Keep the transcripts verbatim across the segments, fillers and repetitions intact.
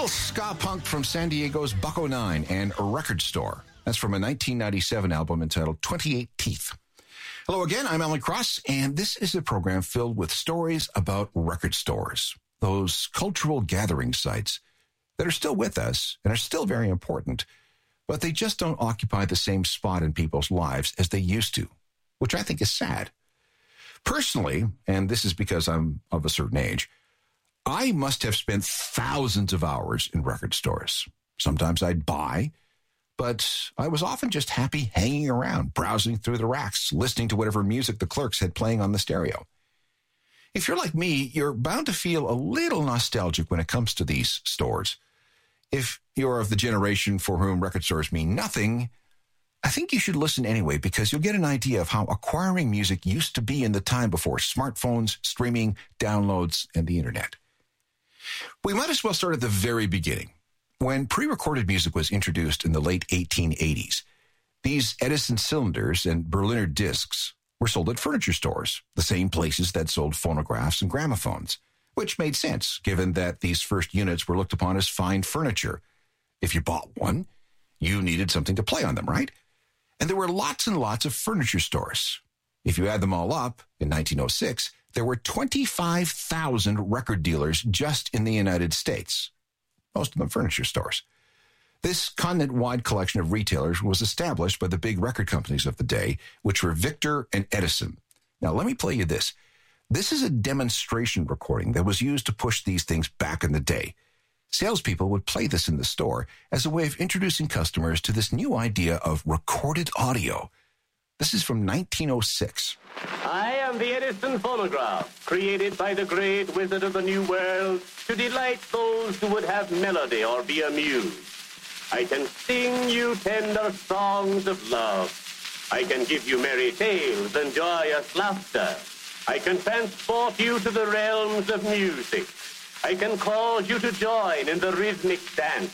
ska punk from San Diego's Buck oh nine and a Record Store. That's from a nineteen ninety-seven album entitled twenty-eight Teeth. Hello again, I'm Alan Cross, and this is a program filled with stories about record stores, those cultural gathering sites that are still with us and are still very important, but they just don't occupy the same spot in people's lives as they used to, which I think is sad. Personally, and this is because I'm of a certain age, I must have spent thousands of hours in record stores. Sometimes I'd buy, but I was often just happy hanging around, browsing through the racks, listening to whatever music the clerks had playing on the stereo. If you're like me, you're bound to feel a little nostalgic when it comes to these stores. If you're of the generation for whom record stores mean nothing, I think you should listen anyway, because you'll get an idea of how acquiring music used to be in the time before smartphones, streaming, downloads, and the internet. We might as well start at the very beginning. When pre-recorded music was introduced in the late eighteen eighties, these Edison cylinders and Berliner discs were sold at furniture stores, the same places that sold phonographs and gramophones, which made sense given that these first units were looked upon as fine furniture. If you bought one, you needed something to play on them, right? And there were lots and lots of furniture stores. If you add them all up, in nineteen oh six, there were twenty-five thousand record dealers just in the United States, most of them furniture stores. This continent-wide collection of retailers was established by the big record companies of the day, which were Victor and Edison. Now, let me play you this. This is a demonstration recording that was used to push these things back in the day. Salespeople would play this in the store as a way of introducing customers to this new idea of recorded audio. This is from nineteen oh six. I am the Edison phonograph, created by the great wizard of the New World to delight those who would have melody or be amused. I can sing you tender songs of love. I can give you merry tales and joyous laughter. I can transport you to the realms of music. I can cause you to join in the rhythmic dance.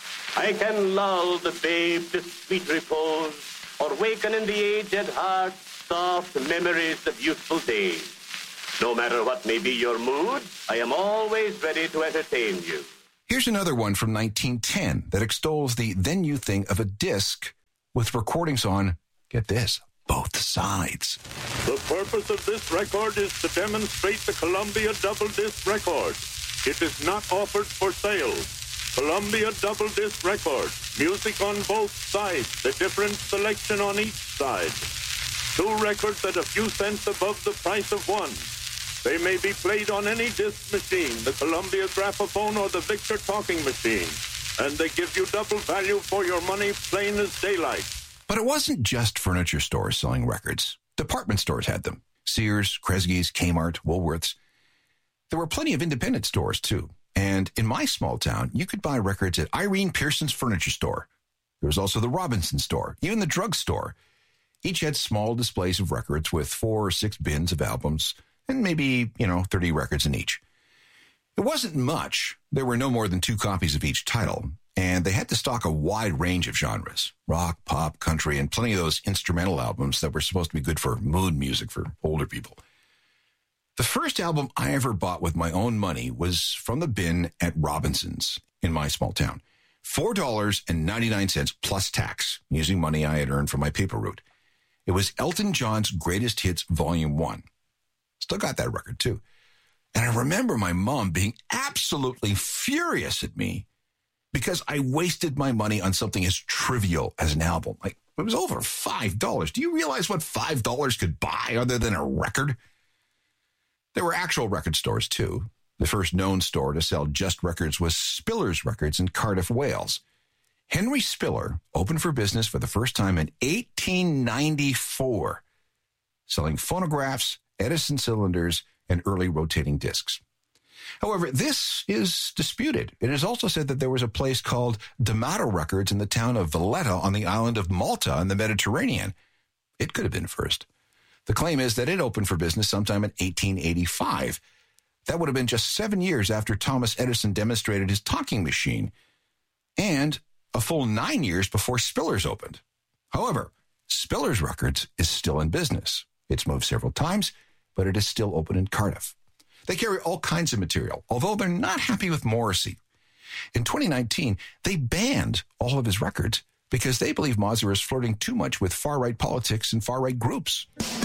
I can lull the babe to sweet repose, or waken in the aged heart soft memories of youthful days. No matter what may be your mood, I am always ready to entertain you. Here's another one from nineteen ten that extols the then-new thing of a disc with recordings on, get this, both sides. The purpose of this record is to demonstrate the Columbia Double Disc record. It is not offered for sale. Columbia Double Disc record. Music on both sides. The different selection on each side. Two records at a few cents above the price of one. They may be played on any disc machine, the Columbia Graphophone or the Victor Talking Machine. And they give you double value for your money, plain as daylight. But it wasn't just furniture stores selling records. Department stores had them. Sears, Kresge's, Kmart, Woolworths. There were plenty of independent stores, too. And in my small town, you could buy records at Irene Pearson's furniture store. There was also the Robinson store, even the drugstore. Each had small displays of records with four or six bins of albums and maybe, you know, thirty records in each. It wasn't much. There were no more than two copies of each title, and they had to stock a wide range of genres, rock, pop, country, and plenty of those instrumental albums that were supposed to be good for mood music for older people. The first album I ever bought with my own money was from the bin at Robinson's in my small town. four dollars and ninety-nine cents plus tax, using money I had earned from my paper route. It was Elton John's Greatest Hits Volume one. Still got that record, too. And I remember my mom being absolutely furious at me because I wasted my money on something as trivial as an album. Like, it was over five dollars. Do you realize what five dollars could buy other than a record? There were actual record stores, too. The first known store to sell just records was Spiller's Records in Cardiff, Wales. Henry Spiller opened for business for the first time in eighteen ninety-four, selling phonographs, Edison cylinders, and early rotating discs. However, this is disputed. It is also said that there was a place called D'Amato Records in the town of Valletta on the island of Malta in the Mediterranean. It could have been first. The claim is that it opened for business sometime in eighteen eighty-five. That would have been just seven years after Thomas Edison demonstrated his talking machine, and a full nine years before Spiller's opened. However, Spiller's Records is still in business. It's moved several times, but it is still open in Cardiff. They carry all kinds of material, although they're not happy with Morrissey. In twenty nineteen, they banned all of his records because they believe Mazur is flirting too much with far-right politics and far-right groups.